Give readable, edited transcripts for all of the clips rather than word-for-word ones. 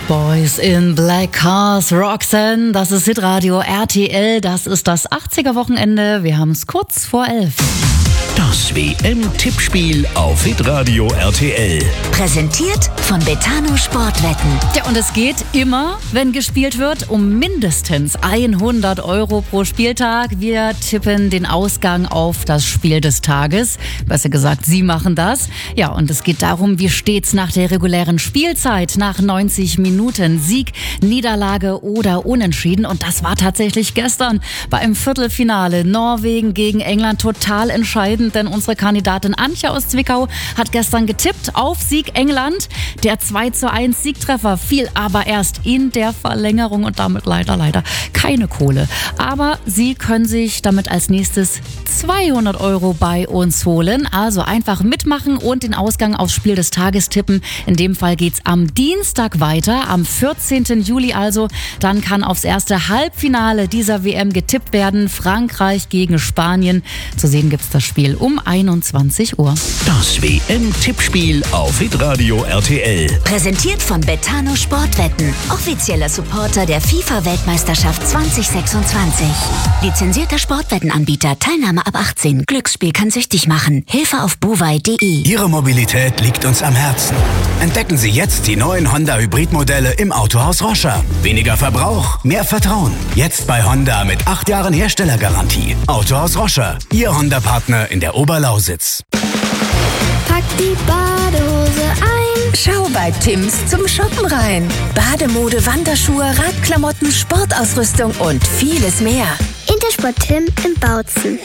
Boys in Black Cars, Roxanne, das ist Hitradio RTL, das ist das 80er-Wochenende, wir haben es kurz vor 11. Das WM-Tippspiel auf Hitradio RTL. Präsentiert von Betano Sportwetten. Ja, und es geht immer, wenn gespielt wird, um mindestens 100 € pro Spieltag. Wir tippen den Ausgang auf das Spiel des Tages. Besser gesagt, Sie machen das. Ja, und es geht darum, wie steht's nach der regulären Spielzeit, nach 90 Minuten. Sieg, Niederlage oder Unentschieden. Und das war tatsächlich gestern beim Viertelfinale. Norwegen gegen England, total entscheidend, denn unsere Kandidatin Antje aus Zwickau hat gestern getippt auf Sieg England. Der 2:1 Siegtreffer fiel aber erst in der Verlängerung und damit leider keine Kohle. Aber Sie können sich damit als nächstes 200 € bei uns holen. Also einfach mitmachen und den Ausgang aufs Spiel des Tages tippen. In dem Fall geht's am Dienstag weiter, am 14. Juli also. Dann kann aufs erste Halbfinale dieser WM getippt werden. Frankreich gegen Spanien. Zu sehen gibt's das Spiel um 21 Uhr. Das WM-Tippspiel auf Hitradio RTL. Präsentiert von Betano Sportwetten. Offizieller Supporter der FIFA-Weltmeisterschaft 2026. Lizenzierter Sportwettenanbieter. Teilnahme ab 18. Glücksspiel kann süchtig machen. Hilfe auf bovai.de. Ihre Mobilität liegt uns am Herzen. Entdecken Sie jetzt die neuen Honda-Hybridmodelle im Autohaus Roscher. Weniger Verbrauch, mehr Vertrauen. Jetzt bei Honda mit 8 Jahren Herstellergarantie. Autohaus Roscher, Ihr Honda-Partner in der Oberlausitz. Pack die Badehose ein. Schau bei Tims zum Shoppen rein. Bademode, Wanderschuhe, Radklamotten, Sportausrüstung und vieles mehr. Intersport Tim in Bautzen.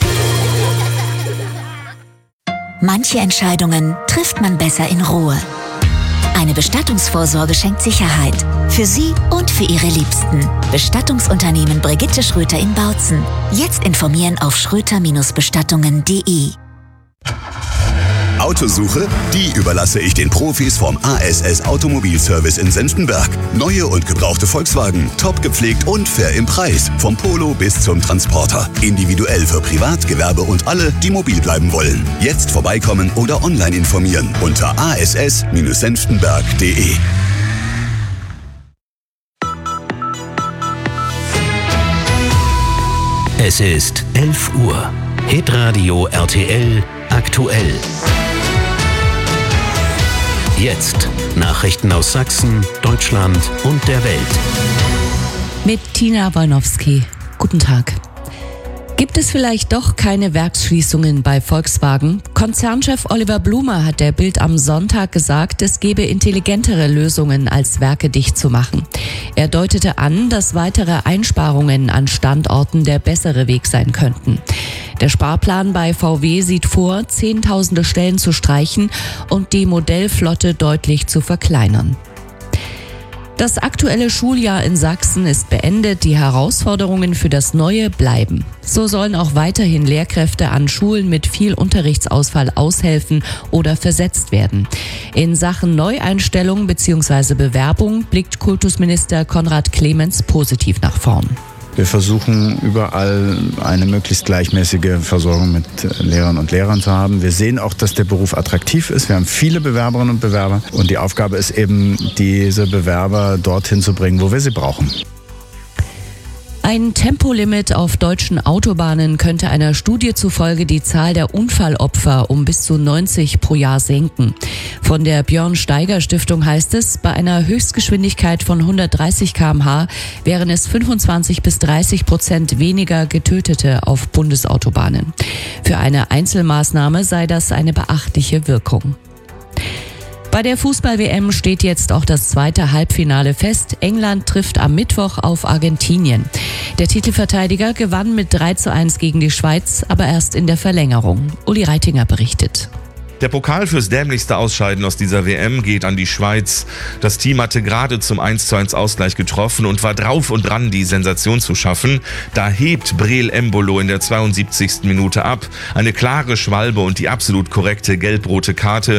Manche Entscheidungen trifft man besser in Ruhe. Eine Bestattungsvorsorge schenkt Sicherheit. Für Sie und für Ihre Liebsten. Bestattungsunternehmen Brigitte Schröter in Bautzen. Jetzt informieren auf schröter-bestattungen.de. Autosuche? Die überlasse ich den Profis vom ASS Automobilservice in Senftenberg. Neue und gebrauchte Volkswagen, top gepflegt und fair im Preis. Vom Polo bis zum Transporter. Individuell für Privat, Gewerbe und alle, die mobil bleiben wollen. Jetzt vorbeikommen oder online informieren unter ass-senftenberg.de. Es ist 11 Uhr. Hitradio RTL aktuell. Jetzt Nachrichten aus Sachsen, Deutschland und der Welt. Mit Tina Wolnowski. Guten Tag. Gibt es vielleicht doch keine Werksschließungen bei Volkswagen? Konzernchef Oliver Blume hat der Bild am Sonntag gesagt, es gebe intelligentere Lösungen, als Werke dicht zu machen. Er deutete an, dass weitere Einsparungen an Standorten der bessere Weg sein könnten. Der Sparplan bei VW sieht vor, Zehntausende Stellen zu streichen und die Modellflotte deutlich zu verkleinern. Das aktuelle Schuljahr in Sachsen ist beendet, die Herausforderungen für das Neue bleiben. So sollen auch weiterhin Lehrkräfte an Schulen mit viel Unterrichtsausfall aushelfen oder versetzt werden. In Sachen Neueinstellung bzw. Bewerbung blickt Kultusminister Konrad Clemens positiv nach vorn. Wir versuchen überall eine möglichst gleichmäßige Versorgung mit Lehrern und Lehrern zu haben. Wir sehen auch, dass der Beruf attraktiv ist. Wir haben viele Bewerberinnen und Bewerber und die Aufgabe ist eben, diese Bewerber dorthin zu bringen, wo wir sie brauchen. Ein Tempolimit auf deutschen Autobahnen könnte einer Studie zufolge die Zahl der Unfallopfer um bis zu 90 pro Jahr senken. Von der Björn-Steiger-Stiftung heißt es, bei einer Höchstgeschwindigkeit von 130 km/h wären es 25-30% weniger Getötete auf Bundesautobahnen. Für eine Einzelmaßnahme sei das eine beachtliche Wirkung. Bei der Fußball-WM steht jetzt auch das zweite Halbfinale fest. England trifft am Mittwoch auf Argentinien. Der Titelverteidiger gewann mit 3:1 gegen die Schweiz, aber erst in der Verlängerung. Uli Reitinger berichtet. Der Pokal fürs dämlichste Ausscheiden aus dieser WM geht an die Schweiz. Das Team hatte gerade zum 1:1 Ausgleich getroffen und war drauf und dran, die Sensation zu schaffen. Da hebt Breel Embolo in der 72. Minute ab. Eine klare Schwalbe und die absolut korrekte gelb-rote Karte.